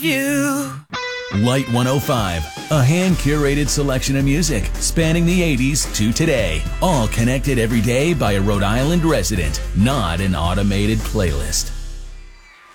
You. Light 105, a hand-curated selection of music spanning the 80s to today. All connected every day by a Rhode Island resident, not an automated playlist.